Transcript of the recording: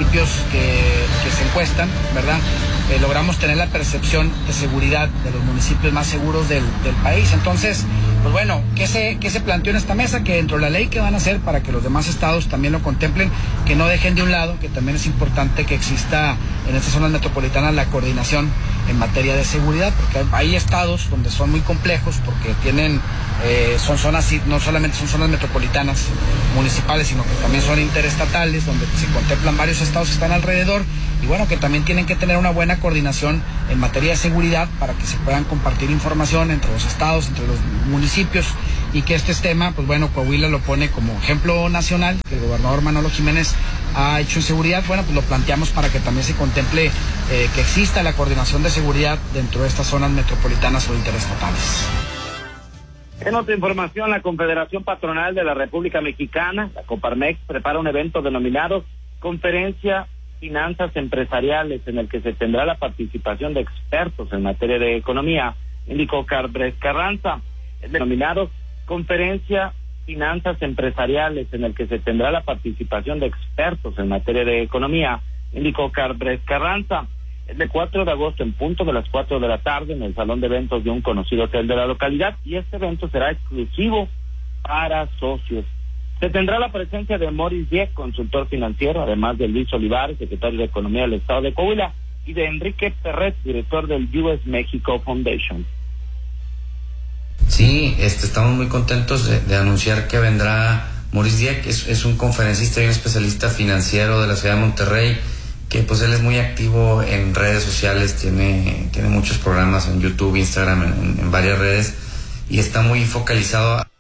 que se encuestan, ¿verdad? Logramos tener la percepción de seguridad de los municipios más seguros del país. Entonces, pues bueno, ¿qué se planteó en esta mesa? Que dentro de la ley, ¿qué van a hacer para que los demás estados también lo contemplen? Que no dejen de un lado, que también es importante que exista en estas zonas metropolitanas la coordinación en materia de seguridad, porque hay estados donde son muy complejos, porque tienen, son zonas, no solamente son zonas metropolitanas, municipales, sino que también son interestatales, donde se contemplan varios estados que están alrededor, y bueno, que también tienen que tener una buena coordinación en materia de seguridad para que se puedan compartir información entre los estados, entre los municipios, y que este tema, pues bueno, Coahuila lo pone como ejemplo nacional, que el gobernador Manolo Jiménez ha hecho en seguridad. Bueno, pues lo planteamos para que también se contemple que exista la coordinación de seguridad dentro de estas zonas metropolitanas o interestatales. En otra información, la Confederación Patronal de la República Mexicana, la Coparmex, prepara un evento denominado Conferencia Finanzas Empresariales, en el que se tendrá la participación de expertos en materia de economía, indicó Carbres Carranza. El denominado Conferencia Finanzas Empresariales, en el que se tendrá la participación de expertos en materia de economía, indicó Carbres Carranza. Es el 4 de agosto en punto de las 4 de la tarde en el salón de eventos de un conocido hotel de la localidad, y este evento será exclusivo para socios. Se tendrá la presencia de Maurice Dieck, consultor financiero, además de Luis Olivares, secretario de Economía del Estado de Coahuila, y de Enrique Perret, director del US Mexico Foundation. Sí, estamos muy contentos de anunciar que vendrá Maurice Dieck. Es un conferencista y un especialista financiero de la ciudad de Monterrey, que pues él es muy activo en redes sociales, tiene muchos programas en YouTube, Instagram, en varias redes, y está muy focalizado